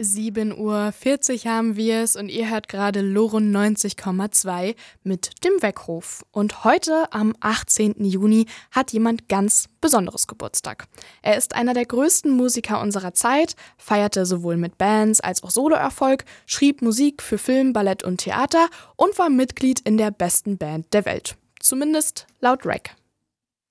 7:40 Uhr haben wir es und ihr hört gerade Loren 90,2 mit dem Weckruf. Und heute, am 18. Juni, hat jemand ganz Besonderes Geburtstag. Er ist einer der größten Musiker unserer Zeit, feierte sowohl mit Bands als auch Soloerfolg, schrieb Musik für Film, Ballett und Theater und war Mitglied in der besten Band der Welt. Zumindest laut Rec.